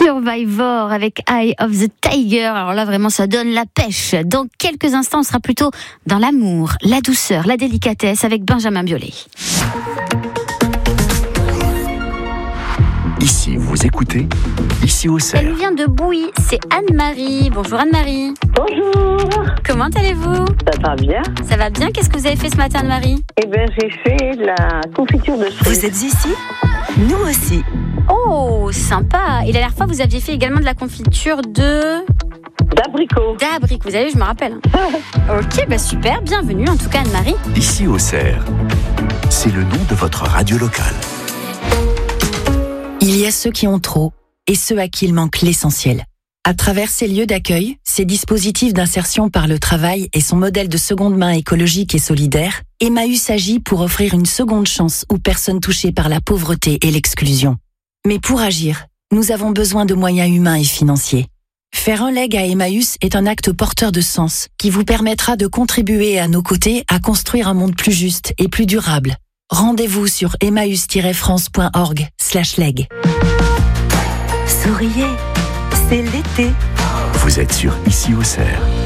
Survivor avec Eye of the Tiger. Alors là, vraiment, ça donne la pêche. Dans quelques instants, on sera plutôt dans l'amour, la douceur, la délicatesse avec Benjamin Biolay. Ici, vous écoutez, ici au Cerf. Elle vient de Bouy, c'est Anne-Marie. Bonjour Anne-Marie. Bonjour. Comment allez-vous ? Ça va bien? Ça va bien, qu'est-ce que vous avez fait ce matin Anne-Marie ? Eh bien, j'ai fait de la confiture de fruits. Vous êtes ici ? Nous aussi. Oh, sympa. Et la dernière fois, vous aviez fait également de la confiture D'abricot. Vous savez, je me rappelle. Ok, bah super, bienvenue en tout cas Anne-Marie. Ici au Cerf, c'est le nom de votre radio locale. Il y a ceux qui ont trop et ceux à qui il manque l'essentiel. À travers ces lieux d'accueil, ces dispositifs d'insertion par le travail et son modèle de seconde main écologique et solidaire, Emmaüs agit pour offrir une seconde chance aux personnes touchées par la pauvreté et l'exclusion. Mais pour agir, nous avons besoin de moyens humains et financiers. Faire un leg à Emmaüs est un acte porteur de sens qui vous permettra de contribuer à nos côtés à construire un monde plus juste et plus durable. Rendez-vous sur emmaüs-france.org/leg. Souriez, c'est l'été. Vous êtes sur Ici au Cerf.